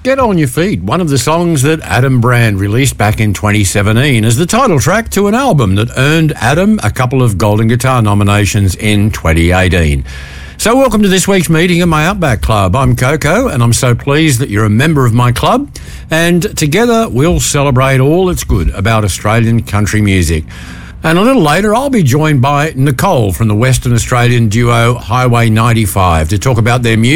Get On Your Feet, one of the songs that Adam Brand released back in 2017 as the title track to an album that earned Adam a couple of Golden Guitar nominations in 2018. So welcome to this week's meeting of my Outback Club. I'm Coco, and I'm so pleased that you're a member of my club, and together we'll celebrate all that's good about Australian country music. And a little later, I'll be joined by Nicole from the Western Australian duo Highway 95 to talk about their music